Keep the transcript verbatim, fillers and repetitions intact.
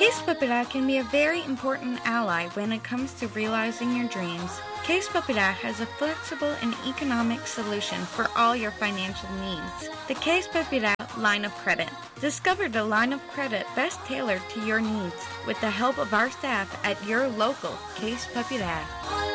Case Populaire can be a very important ally when it comes to realizing your dreams. Case Populaire has a flexible and economic solution for all your financial needs. The Case Populaire line of credit. Discover the line of credit best tailored to your needs with the help of our staff at your local Case Populaire.